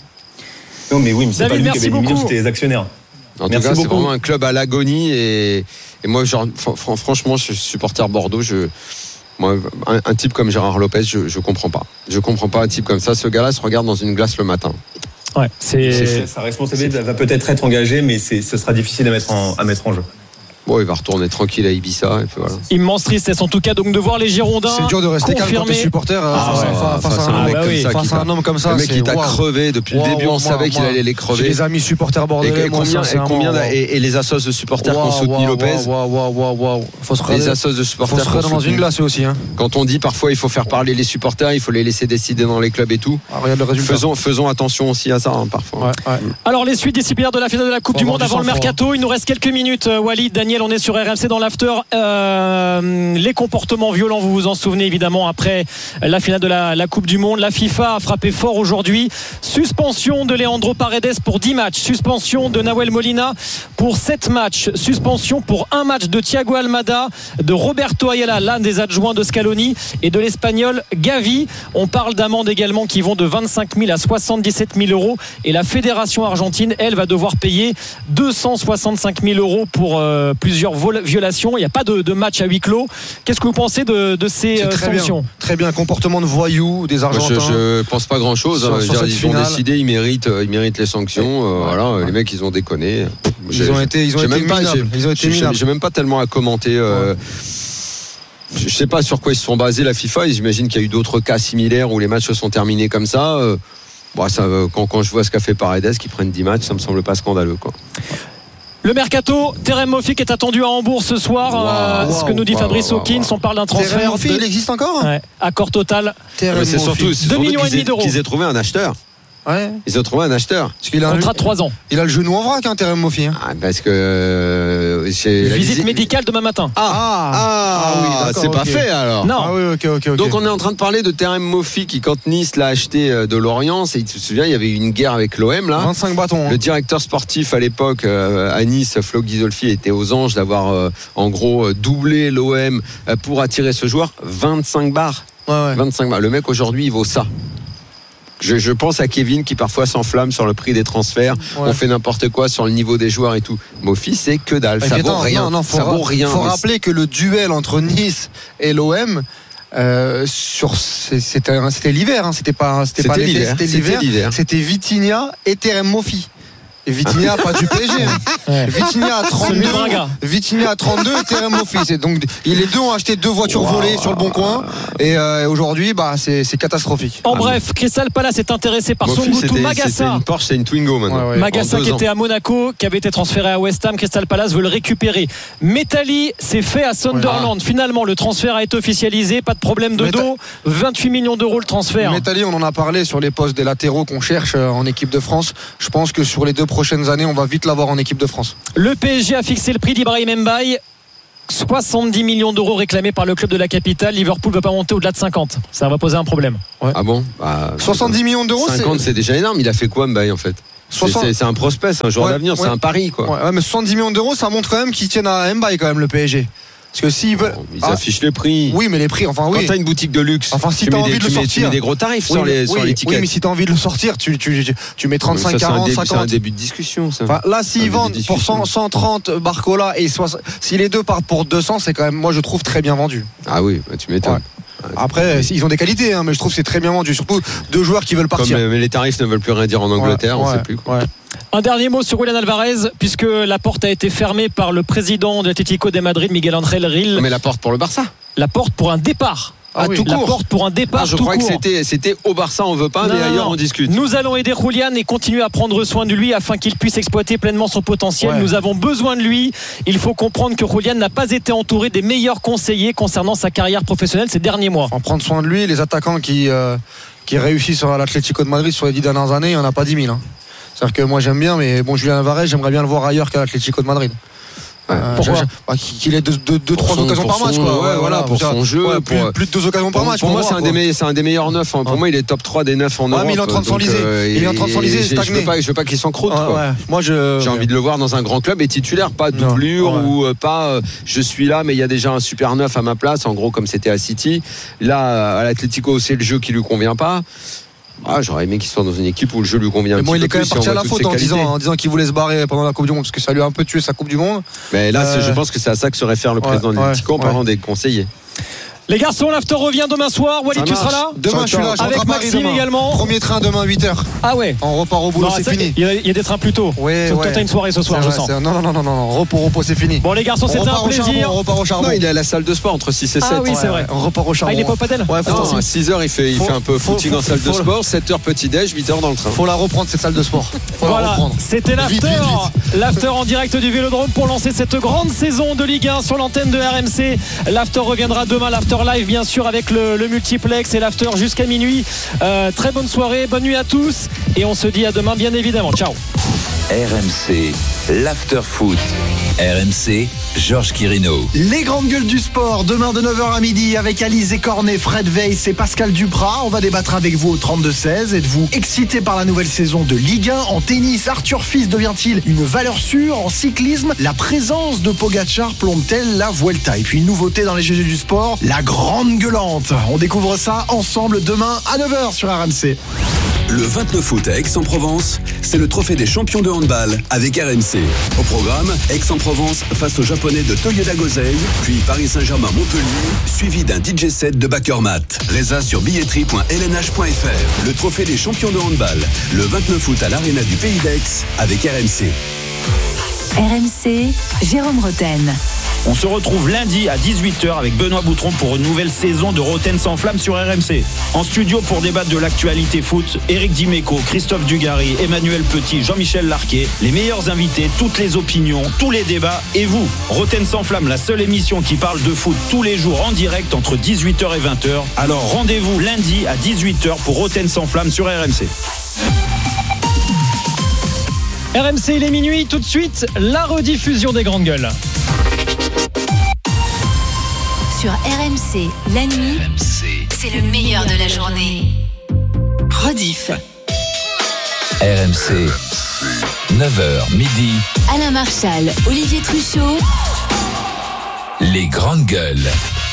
Non, mais oui, mais c'est David, pas lui qui avait les millions, c'était les actionnaires. En merci tout cas, beaucoup. C'est vraiment un club à l'agonie. Et, et moi, genre, fr- franchement, je suis supporter Bordeaux. Je, moi, un, un type comme Gérard Lopez, je ne comprends pas. Je ne comprends pas un type comme ça. Ce gars-là se regarde dans une glace le matin. Ouais, c'est... c'est sa responsabilité va peut-être être engagée, mais c'est, ce sera difficile à mettre en, à mettre en jeu. Bon, il va retourner tranquille à Ibiza et puis voilà. Immense tristesse en tout cas donc de voir les Girondins. C'est dur de rester calme quand t'es supporter ah, face, face, face, ah, bah oui. face à un homme comme ça. Le mec qui t'a wow. crevé depuis wow, le début, wow, on wow, savait wow. qu'il allait les crever. J'ai des amis supporters bordelais. Et, et combien, moi, et, combien wow. et, et les assos de supporters wow, qui ont soutenu wow, Lopez. Wow, wow, wow, wow. Faut se les assos de supporters. Faut se regarder dans une glace aussi. Hein. Quand on dit parfois il faut faire parler les supporters, il faut les laisser décider dans les clubs et tout. Ah, regarde le résultat. Faisons, faisons attention aussi à ça hein, parfois. Alors les suites disciplinaires de la finale de la Coupe du Monde avant le mercato. Il nous reste quelques minutes. Walid, Daniel, on est sur R M C dans l'after. Euh, les comportements violents, vous vous en souvenez évidemment après la finale de la, la Coupe du Monde. La FIFA a frappé fort aujourd'hui. Suspension de Leandro Paredes pour dix matchs, suspension de Nahuel Molina pour sept matchs, suspension pour un match de Thiago Almada, de Roberto Ayala, l'un des adjoints de Scaloni, et de l'Espagnol Gavi. On parle d'amendes également qui vont de vingt-cinq mille à soixante-dix-sept mille euros, et la fédération argentine, elle, va devoir payer deux cent soixante-cinq mille euros pour euh, plusieurs vol- violations. Il n'y a pas de, de match à huis clos. Qu'est-ce que vous pensez de, de ces euh, très sanctions? Bien, très bien, comportement de voyous des Argentins. Je ne pense pas grand-chose. Hein. Ils finale. ont décidé, ils méritent, ils méritent les sanctions. Euh, ouais, voilà, ouais. Les mecs, ils ont déconné. Ils j'ai, ont été, ils ont été même pas, j'ai, ils ont été j'ai, j'ai même pas tellement à commenter. Euh, ouais. Je ne sais pas sur quoi ils se sont basés la FIFA. J'imagine qu'il y a eu d'autres cas similaires où les matchs se sont terminés comme ça. Euh, bon, ça quand, quand je vois ce qu'a fait Paredes, qui prennent dix matchs, ça me semble pas scandaleux, quoi. Le mercato, Terem Moffic est attendu à Hambourg ce soir. Wow, euh, wow, ce que nous dit wow, Fabrice wow, Hawkins, wow. On parle d'un transfert. Terem Moffic, de... il existe encore. Ouais, accord total. C'est surtout, c'est deux millions et demi d'euros. Qu'ils aient trouvé un acheteur. Ouais. Ils ont trouvé un acheteur. Parce qu'il a Contrat un, de trois ans. Il a le genou en vrac, hein, Terem Moffi. Hein. Ah, parce que euh, c'est la Visite visite médicale demain matin. Ah, ah, ah oui, d'accord, c'est pas ok. fait alors. Non. Ah oui, ok, ok, ok. Donc on est en train de parler de Terem Moffi qui, quand Nice l'a acheté de Lorient, et tu te souviens, il y avait eu une guerre avec l'O M là. vingt-cinq bâtons. Hein. Le directeur sportif à l'époque euh, à Nice, Flo Ghisolfi, était aux anges d'avoir euh, en gros doublé l'O M euh, pour attirer ce joueur. vingt-cinq bars. Ouais, ouais. vingt-cinq bars. Le mec aujourd'hui il vaut ça. Je, je pense à Kevin qui parfois s'enflamme sur le prix des transferts. Ouais. On fait n'importe quoi sur le niveau des joueurs et tout. Moffi, c'est que dalle. Ça vaut rien. Non, non, faut ça vaut rien. Il faut rappeler que le duel entre Nice et l'O M, euh, sur, c'était, c'était l'hiver. Hein, c'était pas, c'était, c'était pas l'été, l'hiver. C'était l'hiver. C'était l'hiver. C'était Vitinha et Terem Moffi. Et Vitinha, pas du P S G. Hein. Ouais. Vitinha à trente-deux. Vitinha à trente-deux et Terem Moffi. C'est donc, les deux ont acheté deux voitures wow. volées sur le bon coin. Et euh, aujourd'hui, bah, c'est, c'est catastrophique. En ah, bref, Crystal Palace est intéressé par Moffi, Songoutou Magassa. C'était une Porsche, c'est une Twingo maintenant. Ouais, ouais. Magassa qui était à Monaco, qui avait été transféré à West Ham. Crystal Palace veut le récupérer. Metali s'est fait à Sunderland. Ouais. Finalement, le transfert a été officialisé. Pas de problème de Meta... dos. vingt-huit millions d'euros le transfert. Metali, on en a parlé sur les postes des latéraux qu'on cherche en équipe de France. Je pense que sur les deux prochaines années, on va vite l'avoir en équipe de France. Le P S G a fixé le prix d'Ibrahim Mbaye. soixante-dix millions d'euros réclamés par le club de la capitale. Liverpool ne va pas monter au-delà de cinquante. Ça va poser un problème. Ouais. Ah bon bah, soixante-dix millions d'euros, cinquante, c'est... c'est déjà énorme. Il a fait quoi Mbaye en fait? soixante... c'est, c'est un prospect, c'est un joueur ouais, d'avenir, ouais. c'est un pari quoi. Ouais, ouais, mais soixante-dix millions d'euros, ça montre quand même qu'ils tiennent à Mbaye quand même le P S G. Parce que s'ils veulent. Bon, ils ah, affichent les prix. Oui, mais les prix, enfin oui. Quand t'as une boutique de luxe, enfin, si tu, t'as mets envie des, de le tu, mets, sortir, tu mets des gros tarifs oui, sur, les, oui, sur l'étiquette. Oui, mais si t'as envie de le sortir, tu, tu, tu mets trente-cinq, quarante, cinquante. C'est un début de discussion, ça. Enfin, là, s'ils vendent pour cent, cent trente Barcola et soixante, si les deux partent pour deux cents, c'est quand même, moi, je trouve très bien vendu. Ah oui, bah, tu m'étonnes. Ouais. Après, ils ont des qualités, hein, mais je trouve que c'est très bien vendu. Surtout deux joueurs qui veulent partir. Comme, mais les tarifs ne veulent plus rien dire en Angleterre, ouais, on ouais, ne sait plus. Quoi. Ouais. Un dernier mot sur Julián Alvarez, puisque la porte a été fermée par le président de l'Atlético de Madrid, Miguel Ángel Gil. Mais la porte pour le Barça. La porte pour un départ. Ah, oui. tout la court. porte pour un départ. Ah, je tout crois court. que c'était, c'était au Barça, on veut pas, non, mais ailleurs non. on discute. Nous allons aider Julián et continuer à prendre soin de lui afin qu'il puisse exploiter pleinement son potentiel. Ouais. Nous avons besoin de lui. Il faut comprendre que Julián n'a pas été entouré des meilleurs conseillers concernant sa carrière professionnelle ces derniers mois. En prendre soin de lui, les attaquants qui, euh, qui réussissent à l'Atlético de Madrid sur les dix dernières années, il n'y en a pas dix mille. Hein. C'est-à-dire que moi j'aime bien, mais bon, Julián Alvarez, j'aimerais bien le voir ailleurs qu'à l'Atlético de Madrid. Ouais. Pourquoi bah, qu'il ait deux, deux, deux trois son, occasions par match quoi. Ouais, ouais, voilà, pour ça, son jeu ouais, pour, plus, plus de deux occasions pour, par match pour, pour moi voir, c'est, un des meilleurs, c'est un des meilleurs neufs hein. Pour ouais. moi il est top trois des neufs en Europe. Ouais, mais il est en train de s'enliser euh, il est en train de s'enliser et stagner. Je veux pas, je veux pas qu'il s'encroute ouais, ouais. Moi je j'ai envie de le voir dans un grand club et titulaire, pas doublure ouais. ou euh, pas euh, je suis là mais il y a déjà un super neuf à ma place en gros comme c'était à City. Là à l'Atlético c'est le jeu qui lui convient pas. Ah, j'aurais aimé qu'il soit dans une équipe où le jeu lui convient. Mais bon, un il est peu quand même plus, parti si à la faute en disant, en disant qu'il voulait se barrer pendant la Coupe du Monde parce que ça lui a un peu tué sa Coupe du Monde. Mais là, euh... je pense que c'est à ça que se réfère le président ouais, de l'Atlético ouais, en parlant ouais. des conseillers. Les garçons, l'after revient demain soir. Walid, tu seras là? Demain, je suis là. Je avec Maxime demain. également. Premier train demain à huit heures. Ah ouais. En repart au boulot, non, c'est fini. Il y, y a des trains plus tôt. Ouais, Toi, ouais. t'as une soirée ce soir, c'est je vrai, sens. Non, non, non, non, non, repos, repos, c'est fini. Bon, les garçons, c'était un plaisir. Charbon, on repart au charbon. Non, il est à la salle de sport entre six et sept. Ah oui, c'est vrai. On repart au charbon. Ah, il est pas au padel? Ouais, non, à six heures, il fait, il fait un peu footing en salle de sport. sept heures petit-déj, huit heures dans le train. Faut la reprendre, cette salle de sport. Faut voilà. la reprendre. C'était l'after. L'after en direct du Vélodrome pour lancer cette grande saison de Ligue un sur l'antenne de R M C. L'after reviendra demain. L'after live, bien sûr, avec le, le multiplex et l'after jusqu'à minuit. Euh, très bonne soirée, bonne nuit à tous. Et on se dit à demain, bien évidemment. Ciao. R M C, l'after foot. R M C, Georges Quirino. Les grandes gueules du sport, demain de neuf heures à midi avec Alizé Cornet, Fred Weiss et Pascal Duprat. On va débattre avec vous au trente-deux seize. Êtes-vous excité par la nouvelle saison de Ligue un? En tennis, Arthur Fils devient-il une valeur sûre? En cyclisme, la présence de Pogacar plombe-t-elle la Vuelta? Et puis une nouveauté dans les G G du sport, la grande gueulante. On découvre ça ensemble demain à neuf heures sur R M C. Le vingt-neuf août à Aix-en-Provence, c'est le trophée des champions de handball avec R M C. Au programme, Aix-en-Provence face aux Japonais de Toyoda Gosei, puis Paris Saint-Germain-Montpellier, suivi d'un D J set de Backermat. Résa sur billetterie point l n h point f r. Le trophée des champions de handball, le vingt-neuf août à l'Arena du Pays d'Aix avec R M C. R M C, Jérôme Roten. On se retrouve lundi à dix-huit heures avec Benoît Boutron pour une nouvelle saison de Roten sans flamme sur R M C. En studio pour débattre de l'actualité foot, Éric Dimeco, Christophe Dugarry, Emmanuel Petit, Jean-Michel Larquet, les meilleurs invités, toutes les opinions, tous les débats et vous. Roten sans flamme, la seule émission qui parle de foot tous les jours en direct entre dix-huit heures et vingt heures. Alors rendez-vous lundi à dix-huit heures pour Roten sans flamme sur R M C. R M C, il est minuit. Tout de suite, la rediffusion des grandes gueules. Sur R M C, la nuit, c'est le meilleur de la journée. Rediff. R M C, neuf heures midi. Alain Marchal, Olivier Truchot. Les grandes gueules.